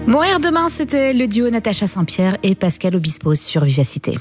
Mourir demain, c'était le duo Natacha Saint-Pierre et Pascal Obispo sur Vivacité.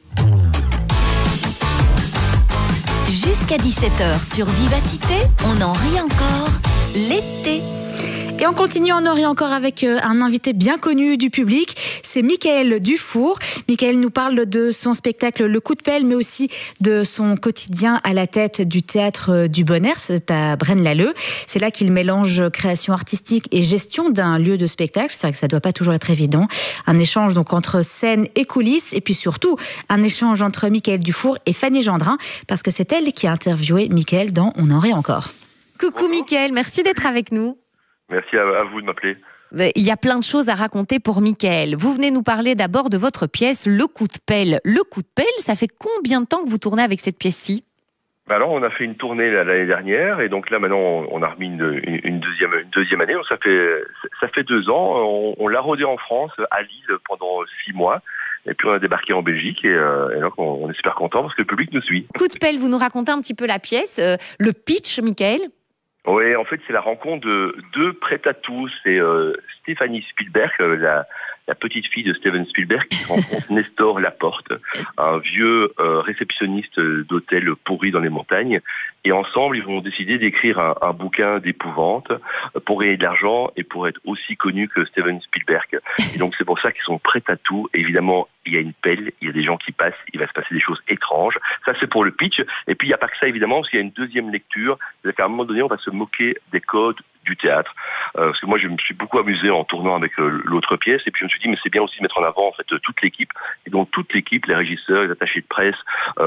Jusqu'à 17h sur Vivacité, on en rit encore l'été. Et on continue en Orient encore avec un invité bien connu du public, c'est Michael Dufour. Michael nous parle de son spectacle Le Coup de Pelle, mais aussi de son quotidien à la tête du théâtre du Bon Air, c'est à Braine-l'Alleud. C'est là qu'il mélange création artistique et gestion d'un lieu de spectacle. C'est vrai que ça doit pas toujours être évident. Un échange donc entre scène et coulisses, et puis surtout un échange entre Michael Dufour et Fanny Gendrin, parce que c'est elle qui a interviewé Michael dans On en rit encore. Coucou Michael, merci d'être avec nous. Merci à vous de m'appeler. Il y a plein de choses à raconter pour Michael. Vous venez nous parler d'abord de votre pièce Le Coup de Pelle. Le Coup de Pelle, ça fait combien de temps que vous tournez avec cette pièce-ci ? Alors, on a fait une tournée l'année dernière, et donc là maintenant on a remis une deuxième année. Donc ça fait 2 ans. On l'a rodé en France, à Lille, pendant 6 mois. Et puis on a débarqué en Belgique, et donc on est super content parce que le public nous suit. Coup de Pelle, vous nous racontez un petit peu la pièce, le pitch, Michael ? Oui, en fait, c'est la rencontre de 2 prêt-à-tout. C'est Stéphanie Spielberg, la petite fille de Steven Spielberg, qui rencontre Nestor Laporte, un vieux réceptionniste d'hôtel pourri dans les montagnes. Et ensemble, ils vont décider d'écrire un bouquin d'épouvante pour gagner de l'argent et pour être aussi connus que Steven Spielberg. Et donc, c'est pour ça qu'ils sont prêts à tout. Et évidemment, il y a une pelle, il y a des gens qui passent, il va se passer des choses étranges. Ça, c'est pour le pitch. Et puis, il n'y a pas que ça, évidemment, parce qu'il y a une deuxième lecture. C'est-à-dire qu'à un moment donné, on va se moquer des codes du théâtre. Parce que moi, je me suis beaucoup amusé en tournant avec l'autre pièce. Et puis, je me suis dit, mais c'est bien aussi de mettre en avant, en fait, toute l'équipe. Et donc, toute l'équipe, les régisseurs, les attachés de presse,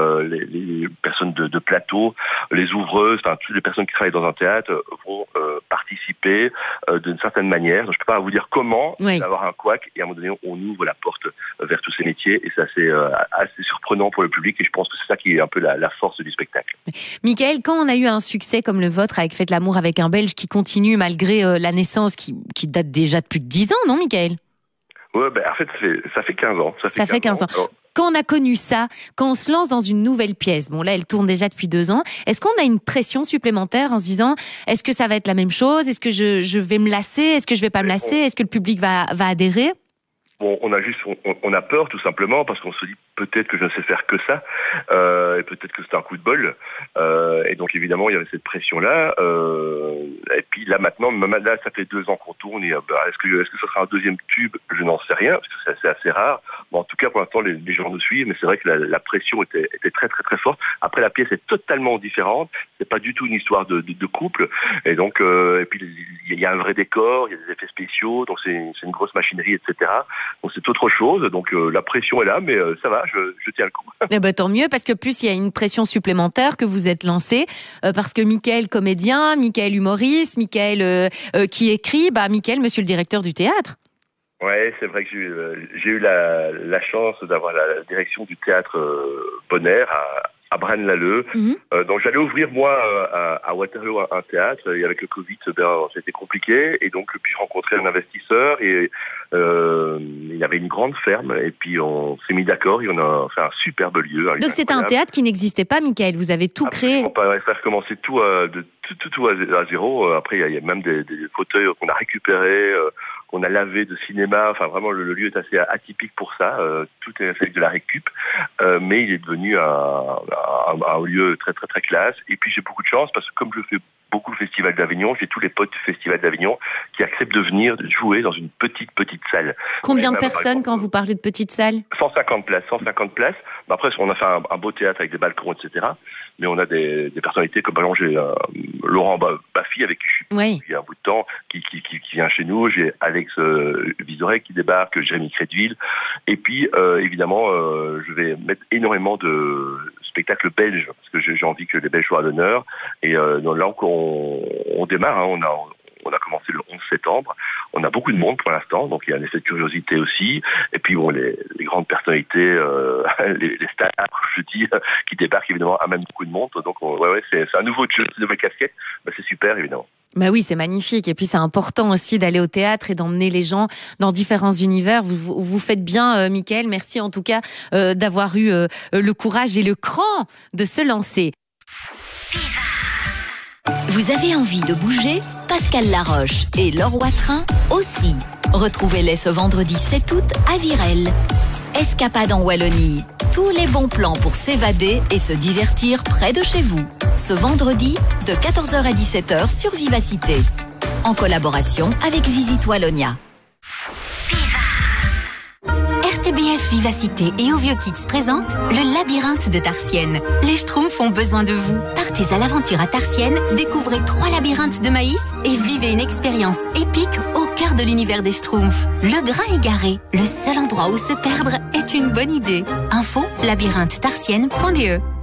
les personnes de plateau, les ouvreuses, enfin, toutes les personnes qui travaillent dans un théâtre vont participer d'une certaine manière. Donc, je ne peux pas vous dire comment, oui. Avoir un couac. Et à un moment donné, on ouvre la porte vers tous ces métiers. Et ça, c'est assez surprenant pour le public. Et je pense que c'est ça qui est un peu la force du spectacle. Michael, quand on a eu un succès comme le vôtre avec Faites l'amour avec un Belge qui continue malgré la naissance qui date déjà de plus de 10 ans, non Michael ? Ouais, en fait, ça fait 15 ans. Ça fait 15 ans. Alors, quand on a connu ça, quand on se lance dans une nouvelle pièce, bon là elle tourne déjà depuis 2 ans, est-ce qu'on a une pression supplémentaire en se disant est-ce que ça va être la même chose ? Est-ce que je vais me lasser ? Est-ce que je vais pas me lasser ? Est-ce que le public va adhérer ? Bon, on a peur tout simplement parce qu'on se dit peut-être que je ne sais faire que ça, et peut-être que c'est un coup de bol, et donc évidemment il y avait cette pression-là, et puis là maintenant, là ça fait 2 ans qu'on tourne, et est-ce que ce sera un deuxième tube ? Je n'en sais rien, parce que c'est assez rare. Bon, en tout cas pour l'instant les gens nous suivent, mais c'est vrai que la pression était très très très forte. Après la pièce est totalement différente, c'est pas du tout une histoire de couple, et donc et puis il y a un vrai décor, il y a des effets spéciaux, donc c'est une grosse machinerie, etc. Donc c'est autre chose, donc la pression est là, mais ça va, je tiens le coup. Eh ben, tant mieux, parce que plus il y a une pression supplémentaire que vous êtes lancé, parce que Michael comédien, Michael humoriste, Michael qui écrit, Michael, monsieur le directeur du théâtre. Ouais, c'est vrai que j'ai eu la chance d'avoir la direction du théâtre Bon Air à Braine-l'Alleud. Donc j'allais ouvrir moi à Waterloo un théâtre, et avec le Covid c'était compliqué, et donc puis je rencontrais un investisseur, et il y avait une grande ferme, et puis on s'est mis d'accord et on a fait un superbe lieu. Donc c'était un théâtre qui n'existait pas, Michael, vous avez tout créé. On va faire commencer tout à zéro. Après il y a même des fauteuils qu'on a récupérés, qu'on a lavé de cinéma. Enfin vraiment le lieu est assez atypique pour ça. Tout est fait de la récup, mais il est devenu un lieu très très très classe. Et puis j'ai beaucoup de chance parce que comme je fais beaucoup le Festival d'Avignon, j'ai tous les potes du Festival d'Avignon qui acceptent de venir jouer dans une petite salle. Combien de personnes quand vous parlez de petite salle ? 150 places. Après, on a fait un beau théâtre avec des balcons, etc. Mais on a des personnalités comme par exemple j'ai Laurent Baffy avec qui je suis depuis un bout de temps, qui vient chez nous. J'ai Alex Vizorek qui débarque, Jérémy Crédville. Et puis évidemment, je vais mettre énormément de spectacles belges parce que j'ai envie que les Belges soient à l'honneur. Et là on démarre. On a commencé le 11 septembre. On a beaucoup de monde pour l'instant, donc il y a un effet de curiosité aussi. Et puis bon, les grandes personnalités, les stars, je dis, qui débarquent évidemment amènent beaucoup de monde. Donc c'est un nouveau jeu, c'est une nouvelle casquette. C'est super évidemment. Oui, c'est magnifique. Et puis c'est important aussi d'aller au théâtre et d'emmener les gens dans différents univers. Vous faites bien, Michael. Merci en tout cas d'avoir eu le courage et le cran de se lancer. Vous avez envie de bouger ? Pascal Laroche et Laure Watrin aussi. Retrouvez-les ce vendredi 7 août à Virel. Escapade en Wallonie. Tous les bons plans pour s'évader et se divertir près de chez vous. Ce vendredi, de 14h à 17h sur Vivacité. En collaboration avec Visite Wallonia. RTBF Vivacité et Au Vieux Kids présente le labyrinthe de Tarsienne. Les Schtroumpfs ont besoin de vous. Partez à l'aventure à Tarsienne, découvrez 3 labyrinthes de maïs et vivez une expérience épique au cœur de l'univers des Schtroumpfs. Le Grain égaré, le seul endroit où se perdre est une bonne idée. Info labyrinthe-tarsienne.be